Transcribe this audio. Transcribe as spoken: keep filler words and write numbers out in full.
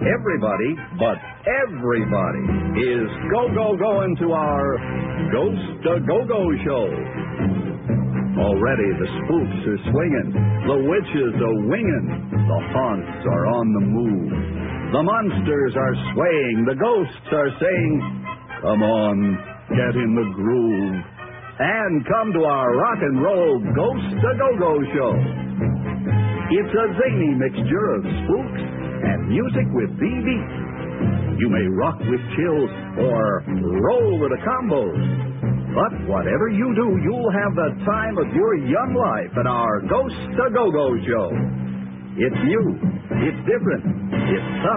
Everybody, but everybody, is go-go-going to our Ghost-A-Go-Go show. Already the spooks are swinging, the witches are winging, the haunts are on the move. The monsters are swaying, the ghosts are saying, come on, get in the groove, and come to our rock and roll Ghost-A-Go-Go show. It's a zany mixture of spooks and music with B B. You may rock with chills or roll with the combos. But whatever you do, you'll have the time of your young life at our Ghost-A-Go-Go show. It's new, it's different, it's